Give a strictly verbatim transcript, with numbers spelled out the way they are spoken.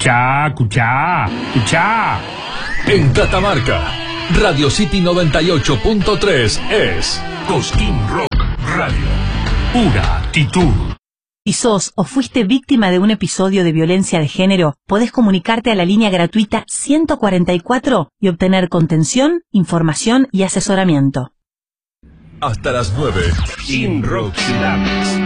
Escuchá, escuchá, escuchá. En Catamarca, Radio City noventa y ocho punto tres es Cosquín Rock Radio. Pura actitud. Si sos o fuiste víctima de un episodio de violencia de género, podés comunicarte a la línea gratuita ciento cuarenta y cuatro y obtener contención, información y asesoramiento. hasta las nueve. Sin Rock Slams.